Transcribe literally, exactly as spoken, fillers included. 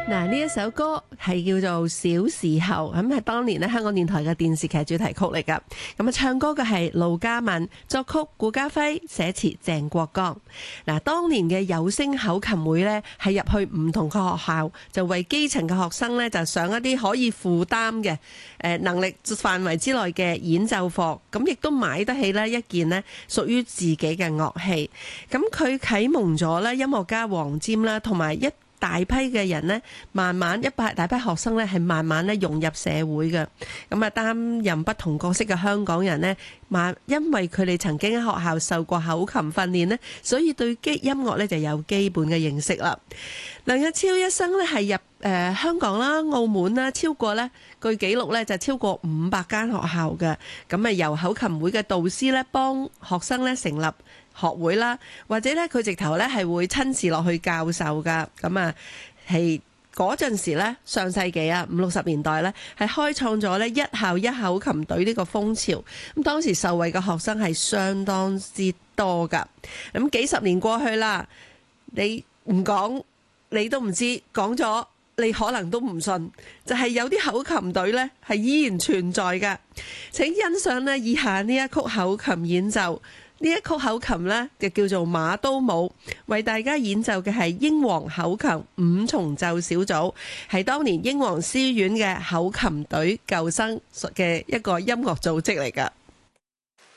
嗱，呢一首歌係叫做《小時候》，咁係當年咧香港電台嘅電視劇主題曲嚟噶。咁啊，唱歌嘅係盧嘉敏，作曲顧嘉輝，寫詞鄭國江。嗱，當年嘅有聲口琴會咧，係入去唔同嘅學校，就為基層嘅學生咧，就上一啲可以負擔嘅誒能力範圍之內嘅演奏課，咁亦都買得起咧一件咧屬於自己嘅樂器。咁佢啟蒙咗咧音樂家黃霑啦，同埋一大批嘅人呢，慢慢一百大批學生呢，係慢慢咧融入社會嘅。咁啊，擔任不同角色嘅香港人呢，慢因為佢哋曾經喺學校受過口琴訓練呢，所以對基音樂呢就有基本嘅認識啦。梁日超一生呢係入誒、呃、香港啦、澳門啦，超過呢據紀錄呢就超過五百間學校嘅。咁啊，由口琴會嘅導師呢幫學生呢成立學會啦，或者咧佢直頭咧係會親自落去教授噶，咁啊係嗰陣時咧上世紀啊五六十年代咧係開創咗咧一校一口琴隊呢個風潮，咁當時受惠嘅學生係相當之多噶，咁幾十年過去啦，你唔講你都唔知，講咗你可能都唔信，就係有啲口琴隊咧係依然存在噶，請欣賞咧以下呢一曲口琴演奏。呢一曲口琴呢，就叫做馬都舞，為大家演奏嘅係英皇口琴五重奏小組，係當年英皇師院嘅口琴隊舊生嘅一個音樂組織嚟㗎。